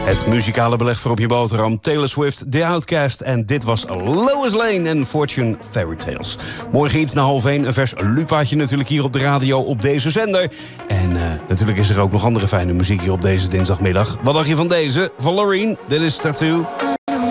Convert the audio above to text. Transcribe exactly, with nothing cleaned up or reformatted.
Het muzikale beleg voor op je boterham. Taylor Swift, The Outcast. En dit was Lois Lane en Fortune Fairy Tales. Morgen iets na half één. Een vers lupaatje natuurlijk hier op de radio op deze zender. En uh, natuurlijk is er ook nog andere fijne muziek hier op deze dinsdagmiddag. Wat dacht je van deze? Van Loreen. Dit is Tattoo.